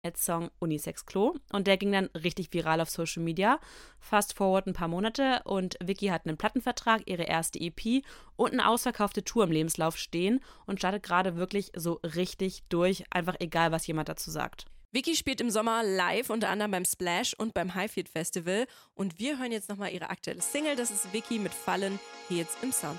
Song Unisex Klo und der ging dann richtig viral auf Social Media. Fast forward ein paar Monate und Vicky hat einen Plattenvertrag, ihre erste EP und eine ausverkaufte Tour im Lebenslauf stehen und startet gerade wirklich so richtig durch, einfach egal, was jemand dazu sagt. Vicky spielt im Sommer live, unter anderem beim Splash und beim Highfield Festival. Und wir hören jetzt nochmal ihre aktuelle Single. Das ist Vicky mit Fallen, hier jetzt im Soundcheck.